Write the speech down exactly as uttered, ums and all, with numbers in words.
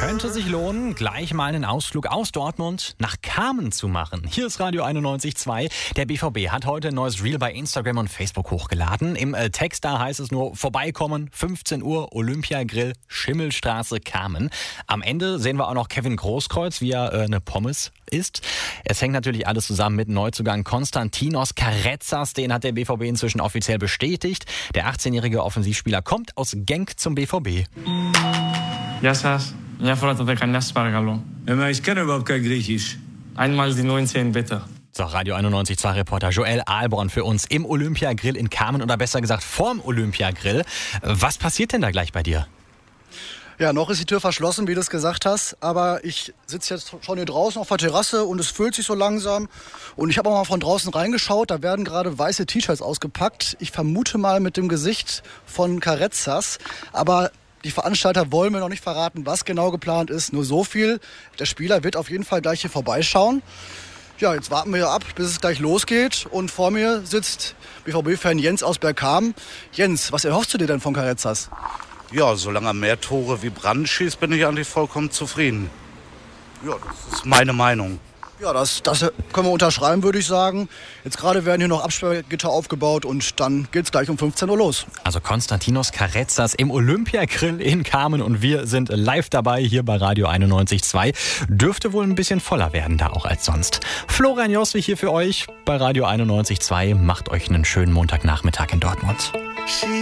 Könnte sich lohnen, gleich mal einen Ausflug aus Dortmund nach Kamen zu machen. Hier ist Radio einundneunzig Komma zwei. Der B V B hat heute ein neues Reel bei Instagram und Facebook hochgeladen. Im äh, Text da heißt es nur, vorbeikommen, fünfzehn Uhr, Olympiagrill, Schimmelstraße, Kamen. Am Ende sehen wir auch noch Kevin Großkreuz, wie er äh, eine Pommes isst. Es hängt natürlich alles zusammen mit Neuzugang Konstantinos Karetzas. Den hat der B V B inzwischen offiziell bestätigt. Der achtzehnjährige Offensivspieler kommt aus Genk zum B V B. Γεια σας. Μια φορά το δεκαεννιά σας παρακαλώ. Emma, ich kann überhaupt kein Griechisch. Einmal die neunzehn bitte. So, Radio einundneunzig Komma zwei Reporter Joel Ahlborn für uns im Olympiagrill in Kamen oder besser gesagt vorm Olympiagrill. Was passiert denn da gleich bei dir? Ja, noch ist die Tür verschlossen, wie du es gesagt hast. Aber ich sitze jetzt schon hier draußen auf der Terrasse und es füllt sich so langsam. Und ich habe auch mal von draußen reingeschaut. Da werden gerade weiße T-Shirts ausgepackt. Ich vermute mal mit dem Gesicht von Karetzas. Aber die Veranstalter wollen mir noch nicht verraten, was genau geplant ist. Nur so viel. Der Spieler wird auf jeden Fall gleich hier vorbeischauen. Ja, jetzt warten wir hier ab, bis es gleich losgeht. Und vor mir sitzt B V B-Fan Jens aus Bergkamen. Jens, was erhoffst du dir denn von Karetzas? Ja, solange er mehr Tore wie Brandt schießt, bin ich eigentlich vollkommen zufrieden. Ja, das ist meine Meinung. Ja, das, das können wir unterschreiben, würde ich sagen. Jetzt gerade werden hier noch Absperrgitter aufgebaut und dann geht's gleich um fünfzehn Uhr los. Also Konstantinos Karetzas im Olympiagrill in Kamen und wir sind live dabei hier bei Radio einundneunzig Komma zwei. Dürfte wohl ein bisschen voller werden da auch als sonst. Florian Joswig hier für euch bei Radio einundneunzig Komma zwei. Macht euch einen schönen Montagnachmittag in Dortmund.